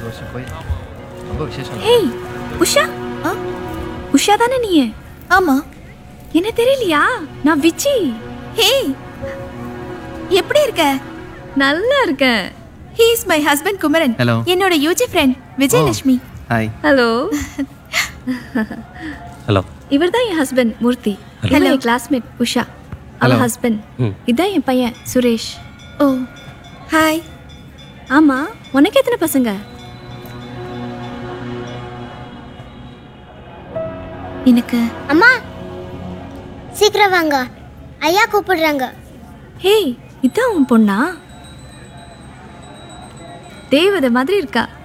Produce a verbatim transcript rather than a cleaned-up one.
ஒரு வருஷம் கோயில் ரொம்ப விசேஷம். ஹேய் உஷா, உஷா தானே நீ? ஆமா. என்ன தெரியலையா? நான் விச்சி. ஹேய், எப்படி இருக்க? நல்லா இருக்கேன். He is my husband Kumaran. Hello. என்னோட UG friend Vijayalakshmi. Hi. Hello. Hello. இவர்தான் என் ஹஸ்பண்ட் மூர்த்தி. Hello. என் கிளாஸ்மேட் உஷா. அவ Hello. ஹஸ்பண்ட். ம். இதான் என் பையன் சுரேஷ். ஓ ஹாய். ஆமா, உனக்கு எத்தனை பசங்க? எனக்கு அம்மா சீக்கிரம் வாங்க, ஐயா கூப்பிடுறாங்க. ஹேய், இதான் உன் பொண்ணா? தேவதை மாதிரி இருக்கா.